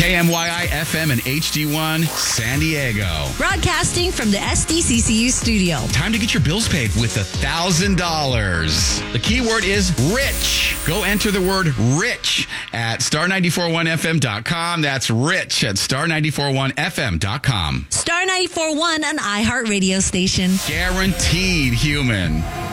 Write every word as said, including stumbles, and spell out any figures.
K M Y I F M and H D one San Diego. Broadcasting from the S D C C U studio. Time to get your bills paid with one thousand dollars. The keyword is rich. Go enter the word rich at star nine four one F M dot com. That's rich at star nine four one F M dot com. Star ninety-four point one, an iHeart radio station. Guaranteed human.